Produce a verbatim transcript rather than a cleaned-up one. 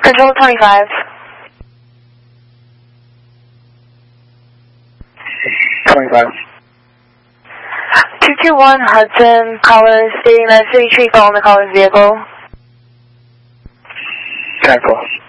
Control twenty-five. twenty-five. two two one Hudson, caller stating that City Tree fell on the caller's vehicle. ten four.